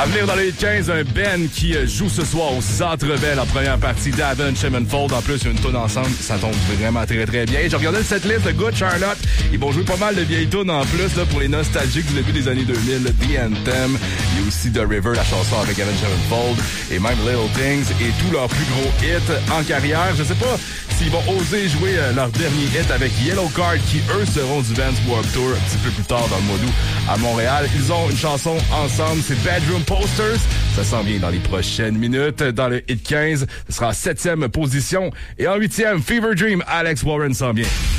À venir dans le Hit 15, un Ben qui joue ce soir au Centre Bell en première partie d'Avon Shemenfold. En plus, il y a une tonne ensemble. Ça tombe vraiment très très bien. J'ai regardé cette liste de Good Charlotte. Ils vont jouer pas mal de vieilles tunes en plus là, pour les nostalgiques du début des années 2000. The Anthem. Il y a aussi The River, la chanson avec Avon Shemenfold. Et même Little Things. Et tous leurs plus gros hits en carrière. Je sais pas s'ils vont oser jouer leur dernier hit avec Yellow Card qui, eux, seront du Vans Warped Tour un petit peu plus tard dans le mois d'août à Montréal. Ils ont une chanson ensemble, c'est Bedroom Posters. Ça s'en vient dans les prochaines minutes. Dans le Hit 15, ce sera en 7e position. Et en 8e, Fever Dream, Alex Warren s'en vient.